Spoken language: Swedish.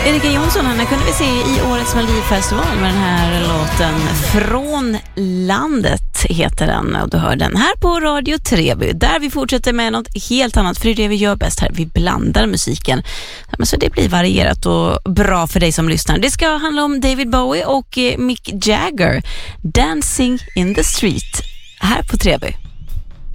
Erika Jonsson, henne kunde vi se i årets Melodifestival med den här låten Från landet heter den, och du hör den här på Radio Treby där vi fortsätter med något helt annat, för det är det vi gör bäst här, vi blandar musiken så det blir varierat och bra för dig som lyssnar. Det ska handla om David Bowie och Mick Jagger, Dancing in the Street här på Treby.